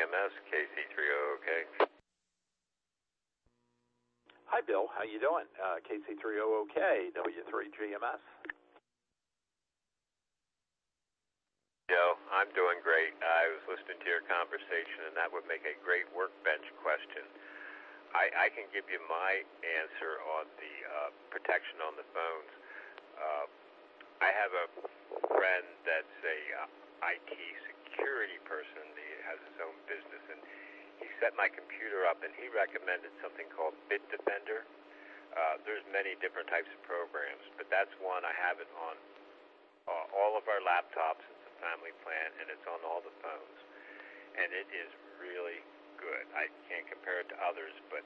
GMS, KC30OK. Hi, Bill. How you doing? KC30OK, W3GMS. Joe, I'm doing great. I was listening to your conversation, and that would make a great workbench question. I can give you my answer on the protection on the phones. I have a friend that's a IT security person. He has his own business, and he set my computer up, and he recommended something called Bitdefender. There's many different types of programs, but that's one. I have it on all of our laptops. It's a family plan, and it's on all the phones, and it is really good. I can't compare it to others, but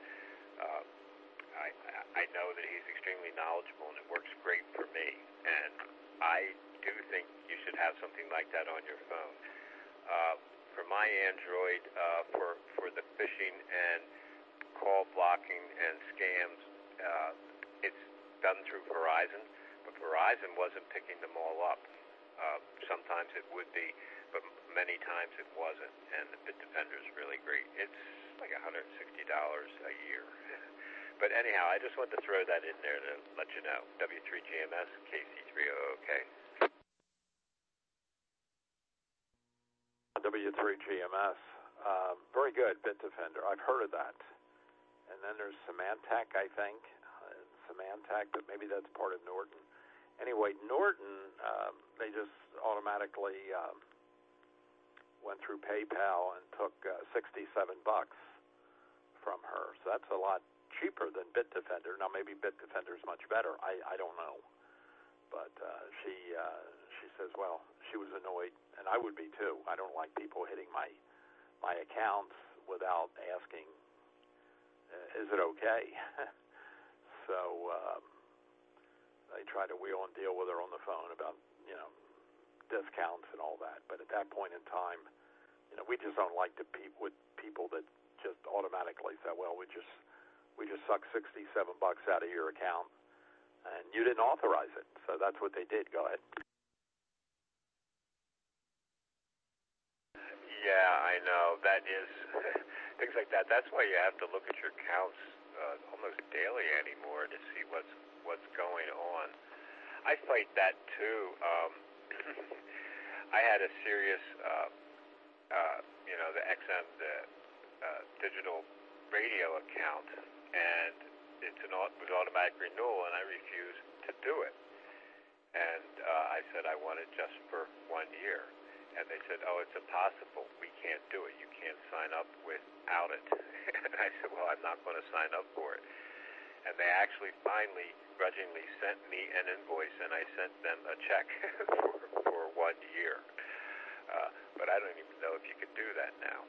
I know that he's extremely knowledgeable, and it works great for me. And I do think you should have something like that on your phone. For my Android, for the phishing and call blocking and scams, it's done through Verizon, but Verizon wasn't picking them all up. Sometimes it would be, but many times it wasn't, and the Bitdefender is really great. It's like $160 a year. But anyhow, I just wanted to throw that in there to let you know. W3GMS, KC30OK. W3GMS. Very good, Bitdefender. I've heard of that. And then there's Symantec, I think. Symantec, but maybe that's part of Norton. Anyway, Norton, they just automatically went through PayPal and took $67 from her. So that's a lot cheaper than Bitdefender. Now, maybe Bitdefender is much better. I don't know. But she says, well, she was annoyed, and I would be too. I don't like people hitting my accounts without asking, is it okay? So they try to wheel and deal with her on the phone about, discounts and all that. But at that point in time, we just don't like to with people that just automatically say, well, we just suck $67 out of your account, and you didn't authorize it. So that's what they did. Go ahead. Yeah, I know. That is things like that. That's why you have to look at your accounts almost daily anymore to see what's going on. I fight that too. I had a serious, the XM, the digital radio account, and it's with automatic renewal, and I refused to do it. And I said I want it just for 1 year. And they said, oh, it's impossible. We can't do it. You can't sign up without it. And I said, well, I'm not going to sign up for it. And they actually finally grudgingly sent me an invoice, and I sent them a check for 1 year. But I don't even know if you could do that now.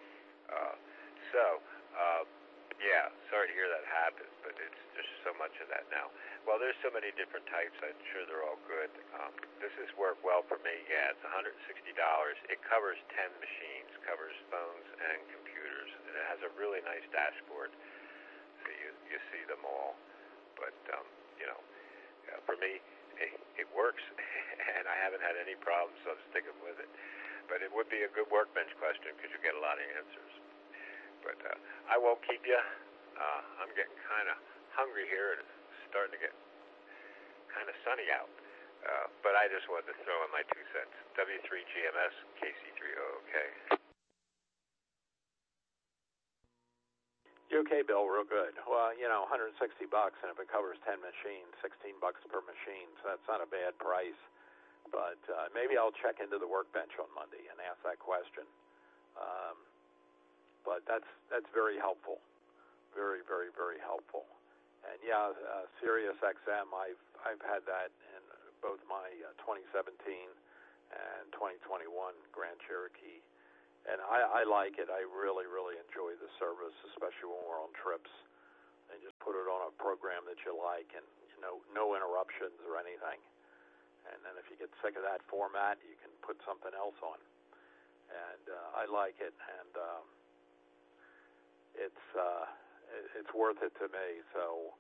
Yeah, sorry to hear that happen, but there's so much of that now. Well, there's so many different types. I'm sure they're all good. This has worked well for me. Yeah, it's $160. It covers 10 machines, covers phones and computers, and it has a really nice dashboard, so you see them all. But, for me, it works, and I haven't had any problems, so I'm sticking with it. But it would be a good workbench question because you get a lot of answers. But I won't keep you. I'm getting kind of hungry here, and it's starting to get kind of sunny out. But I just wanted to throw in my 2 cents. W3GMS, KC30OK. You okay, Bill? Real good. Well, $160, and if it covers 10 machines, $16 per machine, so that's not a bad price. But maybe I'll check into the workbench on Monday and ask that question. But that's very helpful, very, very, very helpful. And yeah, Sirius XM, I've had that in both my 2017 and 2021 Grand Cherokee, and I like it. I really, really enjoy the service, especially when we're on trips. And just put it on a program that you like, and no interruptions or anything. And then if you get sick of that format, you can put something else on. And I like it, and it's worth it to me. So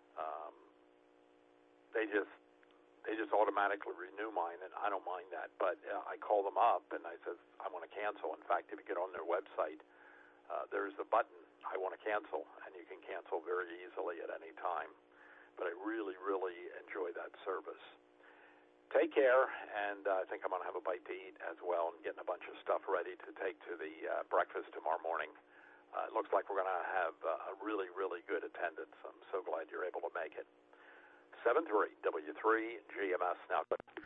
they just automatically renew mine, and I don't mind that. But I call them up, and I says I want to cancel. In fact, if you get on their website, there's the button, I want to cancel, and you can cancel very easily at any time. But I really, really enjoy that service. Take care, and I think I'm going to have a bite to eat as well and getting a bunch of stuff ready to take to the breakfast tomorrow morning. It looks like we're going to have a really, really good attendance. I'm so glad you're able to make it. 7-3, W3, GMS now.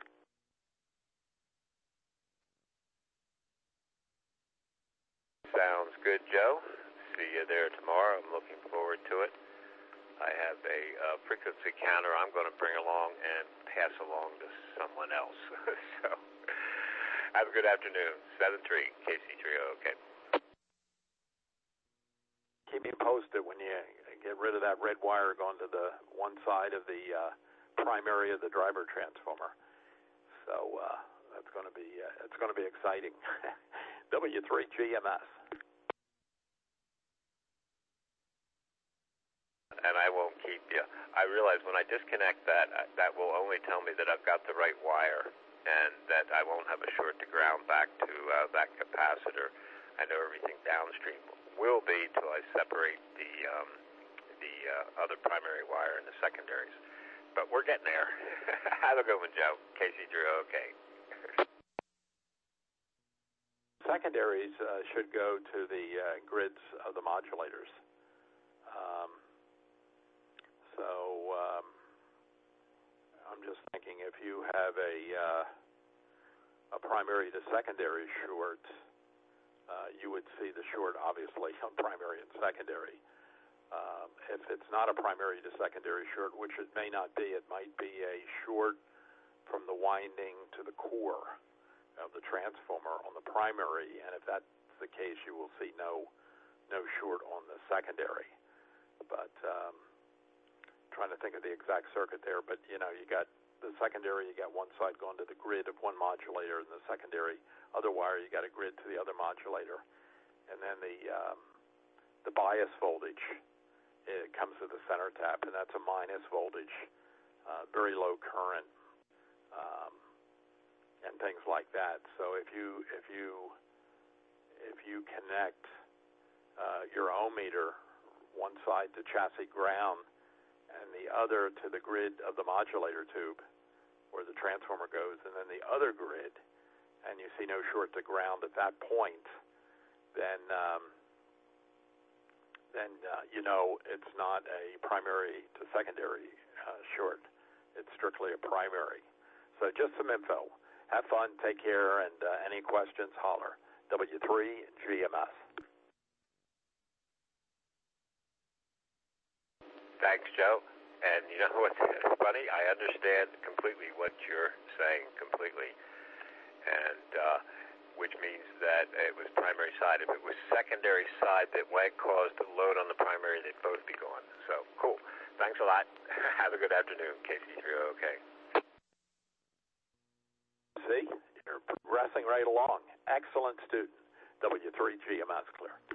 Sounds good, Joe. See you there tomorrow. I'm looking forward to it. I have a frequency counter I'm going to bring along and pass along to someone else. So, have a good afternoon. 7-3, KC30, okay. Keep me posted when you get rid of that red wire going to the one side of the primary of the driver transformer. So that's going to be it's going to be exciting. W3 GMS. And I won't keep you. I realize when I disconnect that, that will only tell me that I've got the right wire and that I won't have a short to ground back to that capacitor. I know everything downstream will be till I separate the other primary wire and the secondaries. But we're getting there. Have a good one, Joe. KC30, okay. Secondaries should go to the grids of the modulators. I'm just thinking if you have a primary to secondary short, you would see the short obviously on primary and secondary. If it's not a primary to secondary short, which it may not be, it might be a short from the winding to the core of the transformer on the primary, and if that's the case, you will see no short on the secondary. But trying to think of the exact circuit there, but you got the secondary, you got one side going to the grid of one modulator, and the secondary other wire, you got a grid to the other modulator, and then the bias voltage, it comes to the center tap, and that's a minus voltage, very low current, and things like that. So if you connect your ohm meter one side to chassis ground and the other to the grid of the modulator tube where the transformer goes, and then the other grid, and you see no short to ground at that point, then it's not a primary to secondary short. It's strictly a primary. So just some info. Have fun, take care, and any questions, holler. W3 GMS. Thanks, Joe. And you know what's funny? I understand completely what you're saying completely, and which means that it was primary side. If it was secondary side that caused the load on the primary, they'd both be gone. So, cool. Thanks a lot. Have a good afternoon, KC30, okay. See, you're progressing right along. Excellent student. W3 GMS clear.